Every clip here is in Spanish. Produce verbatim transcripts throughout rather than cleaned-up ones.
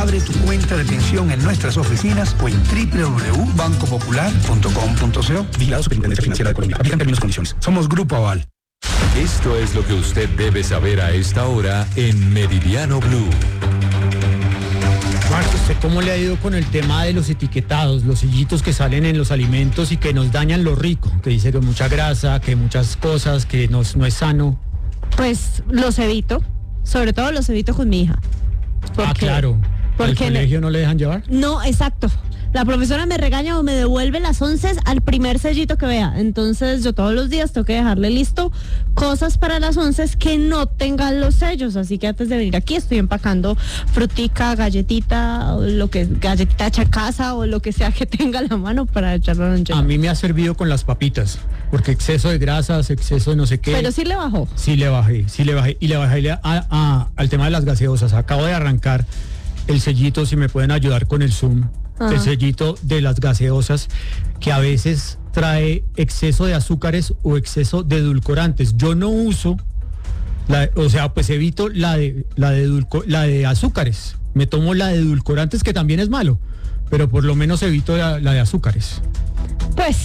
Abre tu cuenta de pensión en nuestras oficinas o en doble u doble u doble u punto banco popular punto com punto co. Vigilado Superintendencia Financiera de Colombia. Aplican términos y condiciones. Somos Grupo Aval. Esto es lo que usted debe saber a esta hora en Meridiano Blue. Marco, ¿usted cómo le ha ido con el tema de los etiquetados, los sellitos que salen en los alimentos y que nos dañan lo rico? Que dice que mucha grasa, que muchas cosas, que no, no es sano. Pues los evito, sobre todo los evito con mi hija. Ah, claro. ¿Al colegio no le dejan llevar? No, exacto. La profesora me regaña o me devuelve las once al primer sellito que vea. Entonces yo todos los días tengo que dejarle listo cosas para las once que no tengan los sellos. Así que antes de venir aquí estoy empacando frutica, galletita, o lo que galletita hecha en casa o lo que sea que tenga a la mano para echarlo en el. A mí me ha servido con las papitas, porque exceso de grasas, exceso de no sé qué. Pero sí le bajó. Sí le bajé, sí le bajé. Y le bajé a, a, al tema de las gaseosas. Acabo de arrancar el sellito, si me pueden ayudar con el Zoom. Ajá. El sellito de las gaseosas, que a veces trae exceso de azúcares o exceso de edulcorantes. Yo no uso, la, o sea, pues evito la de, la, de edulco, la de azúcares. Me tomo la de edulcorantes, que también es malo, pero por lo menos evito la, la de azúcares. Pues...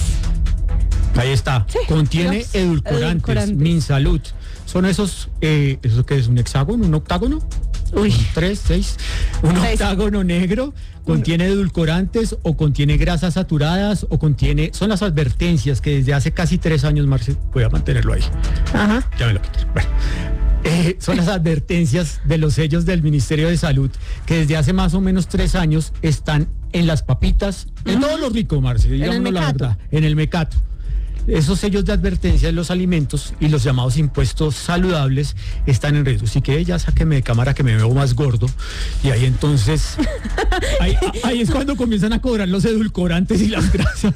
Ahí está. Sí, contiene edulcorantes, edulcorantes. Minsalud. Son esos, eh, ¿eso qué es? ¿Un hexágono? ¿Un octágono? Uy. Un tres, seis. Un seis. Octágono negro. Contiene edulcorantes o contiene grasas saturadas o contiene... Son las advertencias que desde hace casi tres años, Marce, voy a mantenerlo ahí. Ajá. Ya me lo quité. Bueno. Eh, son las advertencias de los sellos del Ministerio de Salud que desde hace más o menos tres años están en las papitas, uh-huh. en todo lo rico, Marce, digámonos la verdad, en el mecato. Esos sellos de advertencia de los alimentos y los llamados impuestos saludables están en riesgo. Así que ya sáqueme de cámara que me veo más gordo. Y ahí entonces, ahí, ahí es cuando comienzan a cobrar los edulcorantes y las grasas.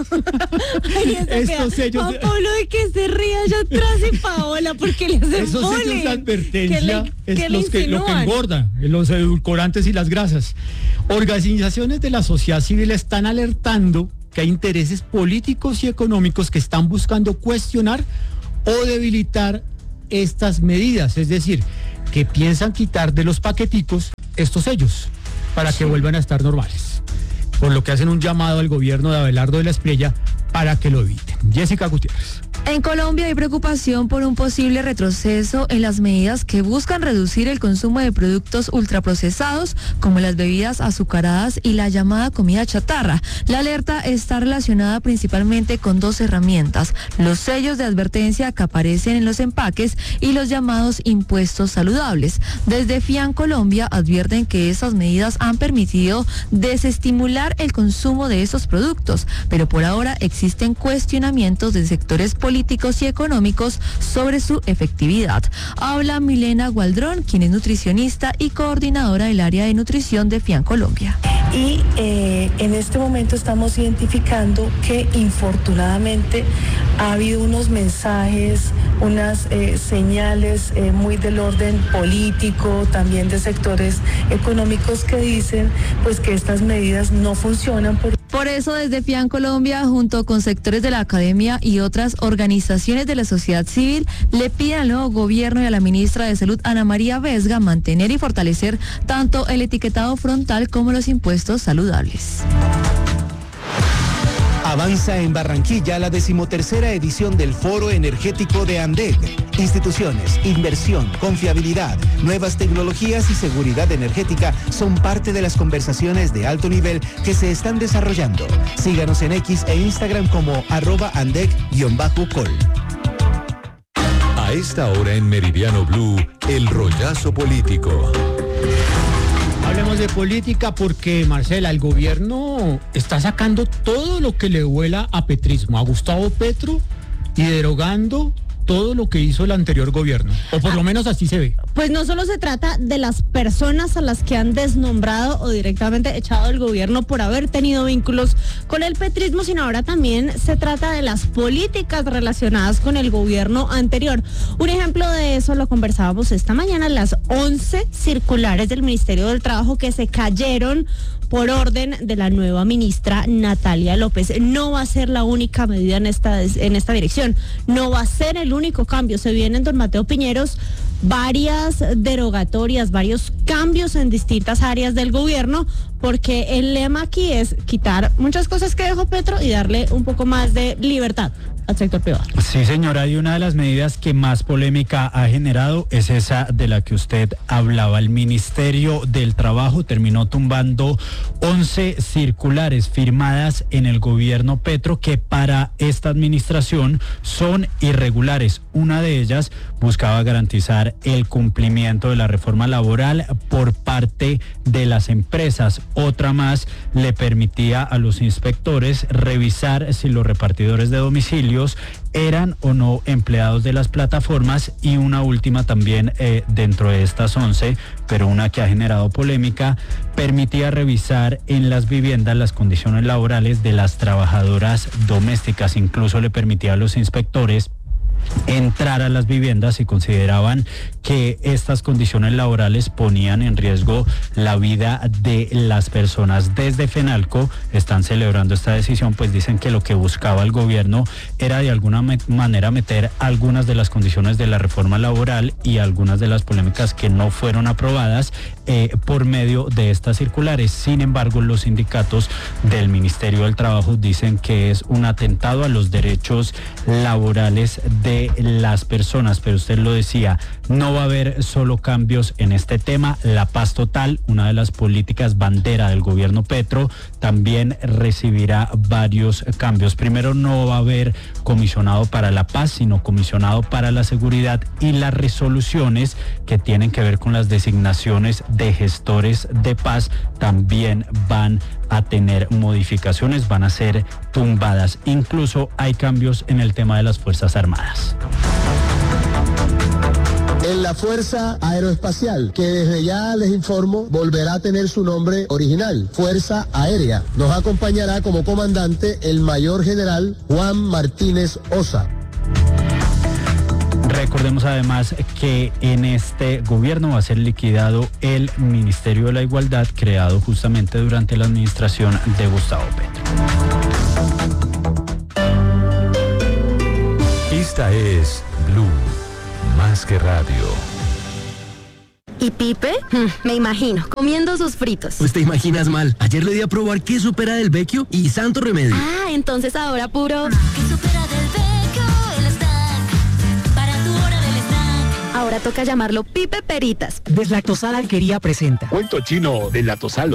Ay, Estos sellos Juan Pablo, de que se ríe allá atrás y Paola porque le hacen Esos bullying. sellos de advertencia le, es los que, lo que engorda, los edulcorantes y las grasas. Organizaciones de la sociedad civil están alertando que hay intereses políticos y económicos que están buscando cuestionar o debilitar estas medidas, es decir, que piensan quitar de los paqueticos estos sellos para que vuelvan a estar normales, por lo que hacen un llamado al gobierno de Abelardo de la Espriella para que lo eviten. Jessica Gutiérrez. En Colombia hay preocupación por un posible retroceso en las medidas que buscan reducir el consumo de productos ultraprocesados como las bebidas azucaradas y la llamada comida chatarra. La alerta está relacionada principalmente con dos herramientas: los sellos de advertencia que aparecen en los empaques y los llamados impuestos saludables. Desde FIAN Colombia advierten que esas medidas han permitido desestimular el consumo de esos productos, pero por ahora existen cuestionamientos de sectores políticos políticos y económicos sobre su efectividad. Habla Milena Gualdrón, quien es nutricionista y coordinadora del área de nutrición de FIAN Colombia. Y eh, en este momento estamos identificando que infortunadamente ha habido unos mensajes, unas eh, señales eh, muy del orden político, también de sectores económicos que dicen pues que estas medidas no funcionan. Por Por eso desde FIAN Colombia, junto con sectores de la academia y otras organizaciones de la sociedad civil, le piden al nuevo gobierno y a la ministra de Salud, Ana María Vesga, mantener y fortalecer tanto el etiquetado frontal como los impuestos saludables. Avanza en Barranquilla la decimotercera edición del Foro Energético de ANDEC. Instituciones, inversión, confiabilidad, nuevas tecnologías y seguridad energética son parte de las conversaciones de alto nivel que se están desarrollando. Síganos en X e Instagram como arroba andec-col. A esta hora en Meridiano Blue, el rollazo político. Hablemos de política porque, Marcela, el gobierno está sacando todo lo que le vuela a petrismo, a Gustavo Petro, y derogando todo lo que hizo el anterior gobierno, o por lo menos así se ve. Pues no solo se trata de las personas a las que han desnombrado o directamente echado el gobierno por haber tenido vínculos con el petrismo, sino ahora también se trata de las políticas relacionadas con el gobierno anterior. Un ejemplo de eso lo conversábamos esta mañana, las once circulares del Ministerio del Trabajo que se cayeron por orden de la nueva ministra Natalia López. No va a ser la única medida en esta, en esta dirección, no va a ser el único cambio. Se vienen, don Mateo Piñeros, varias derogatorias, varios cambios en distintas áreas del gobierno, porque el lema aquí es quitar muchas cosas que dejó Petro y darle un poco más de libertad al sector privado. Sí, señora, y una de las medidas que más polémica ha generado es esa de la que usted hablaba. El Ministerio del Trabajo terminó tumbando once circulares firmadas en el gobierno Petro que para esta administración son irregulares. Una de ellas buscaba garantizar el cumplimiento de la reforma laboral por parte de las empresas. Otra más le permitía a los inspectores revisar si los repartidores de domicilio eran o no empleados de las plataformas, y una última también eh, dentro de estas once, pero una que ha generado polémica, permitía revisar en las viviendas las condiciones laborales de las trabajadoras domésticas. Incluso le permitía a los inspectores entrar a las viviendas si consideraban que estas condiciones laborales ponían en riesgo la vida de las personas. Desde FENALCO están celebrando esta decisión, pues dicen que lo que buscaba el gobierno era de alguna me- manera meter algunas de las condiciones de la reforma laboral y algunas de las polémicas que no fueron aprobadas eh, por medio de estas circulares. Sin embargo, los sindicatos del Ministerio del Trabajo dicen que es un atentado a los derechos laborales de las personas, pero usted lo decía, no va a haber solo cambios en este tema. La paz total, una de las políticas bandera del gobierno Petro, también recibirá varios cambios. Primero, no va a haber comisionado para la paz, sino comisionado para la seguridad, y las resoluciones que tienen que ver con las designaciones de gestores de paz también van a tener modificaciones, van a ser tumbadas. Incluso hay cambios en el tema de las Fuerzas Armadas. En la Fuerza Aeroespacial, que desde ya les informo, volverá a tener su nombre original, Fuerza Aérea. Nos acompañará como comandante el mayor general Juan Martínez Osa. Recordemos además que en este gobierno va a ser liquidado el Ministerio de la Igualdad, creado justamente durante la administración de Gustavo Petro. Esta es Blue, más que radio. ¿Y Pipe? Hmm, me imagino, comiendo sus fritos. Pues te imaginas mal. Ayer le di a probar queso pera del Vecchio y santo remedio. Ah, entonces ahora puro... Queso pera del Vecchio, el snack. Para tu hora del snack. Ahora toca llamarlo Pipe Peritas. Deslactosada Alquería presenta Cuento chino del lactosal.